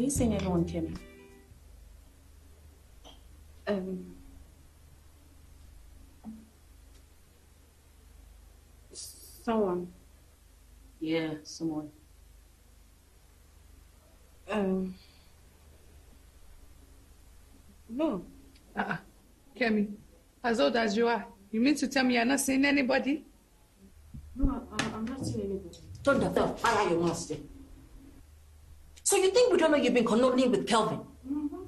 you seen anyone, Kemi? Someone. Yeah, someone. No. Kemi, as old as you are, you mean to tell me you're not seeing anybody? No, I'm not seeing anybody. Thunder, fire your mouth there. So you think we don't know you've been conniving with Kelvin? Mm-hmm.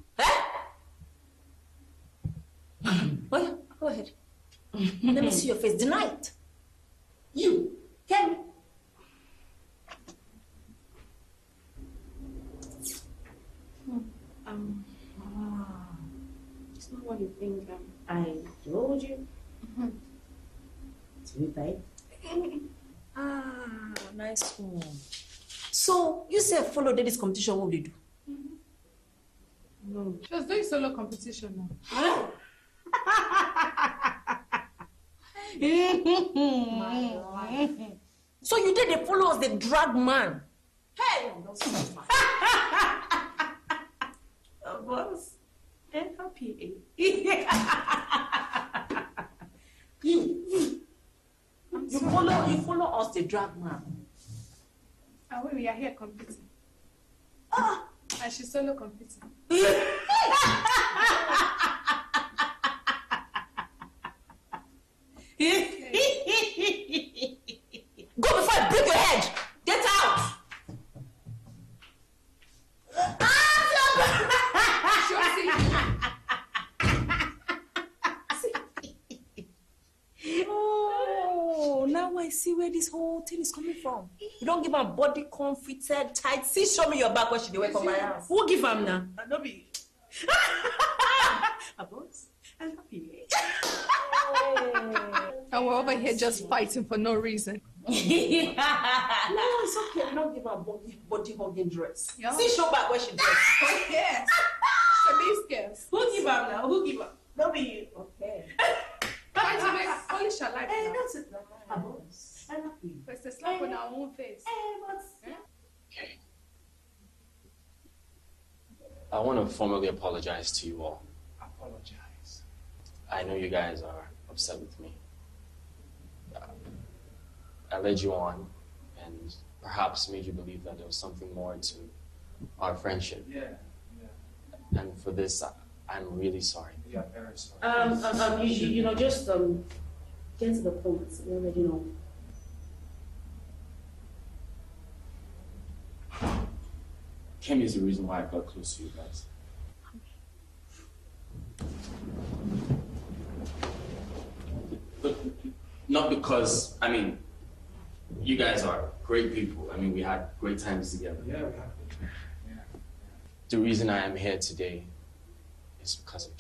Oh yeah, go ahead. Let me see your face. Deny it. You, Kemi. It's not what you think. I told you. Sweetie. Nice one. So, you said follow this competition, what will you do? No. She was doing solo competition now. So you did they follow us, the drag man? Hey! Boss. NPA. You follow us, the drag man. And we are here competing. And she's solo competing. Go before I break your head! Get out! Oh, now I see where this whole thing is coming from. You don't give her body confitted, tight. See, show me your back when she dey wait for my house. Who give him now? Don't be. Boss. NPA. And we're over here just fighting for no reason. No, it's okay. We don't give her body hugging dress. Yeah. See, show back where she dress. Yes. Police girls. Who give him now? Who give him? Don't be you. Okay. Trying to make polish her life now. That's it. Boss. NPA. But it's a slap on our own face. Okay. I want to formally apologize to you all. Apologize. I know you guys are upset with me. I led you on and perhaps made you believe that there was something more to our friendship. Yeah. And for this, I'm really sorry. We are very sorry. Just get to the point. You already know. Kemi is the reason why I got close to you guys. But not because, you guys are great people. We had great times together. Yeah, we have. The reason I am here today is because of